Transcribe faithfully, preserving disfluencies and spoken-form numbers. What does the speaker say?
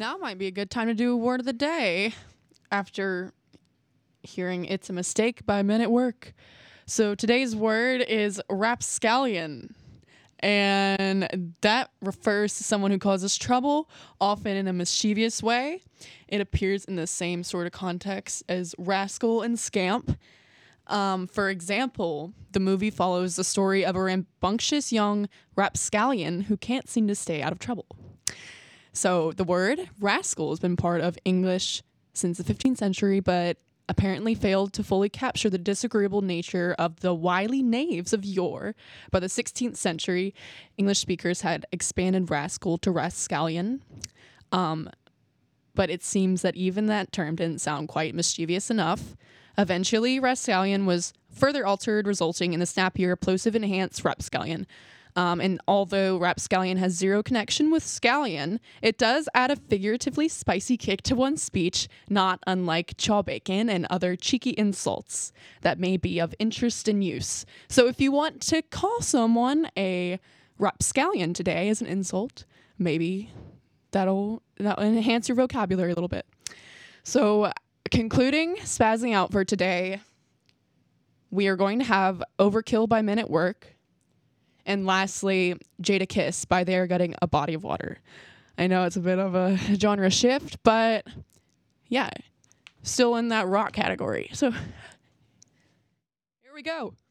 Now might be a good time to do a word of the day after hearing It's a Mistake by Men at Work. So today's word is rapscallion. And that refers to someone who causes trouble, often in a mischievous way. It appears in the same sort of context as rascal and scamp. Um, for example, the movie follows the story of a rambunctious young rapscallion who can't seem to stay out of trouble. So the word rascal has been part of English since the fifteenth century, but apparently failed to fully capture the disagreeable nature of the wily knaves of yore. By the sixteenth century, English speakers had expanded rascal to rascallion. Um, but it seems that even that term didn't sound quite mischievous enough. Eventually, rascallion was further altered, resulting in the snappier, plosive, enhanced rapscallion. Um, and although rapscallion has zero connection with scallion, it does add a figuratively spicy kick to one's speech, not unlike chawbacon and other cheeky insults that may be of interest and use. So if you want to call someone a rapscallion today as an insult, maybe that'll, that'll enhance your vocabulary a little bit. So concluding spazzing out for today, we are going to have Overkill by Men at Work. And lastly, Jada Kiss by They Are Getting a Body of Water. I know it's a bit of a genre shift, but yeah, still in that rock category. So here we go.